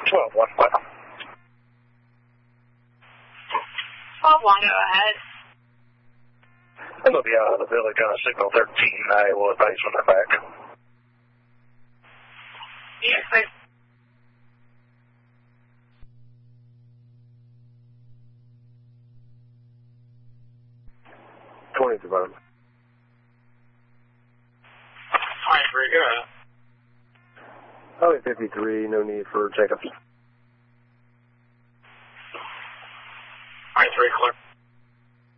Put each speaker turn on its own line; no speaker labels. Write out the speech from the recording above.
12-1, final.
12-1, go ahead.
I'm going to be out of the village on a signal 13. I will advise when they're back.
Yes, please.
Very good.
Highway 53, no need for Jacobs.
23, clear.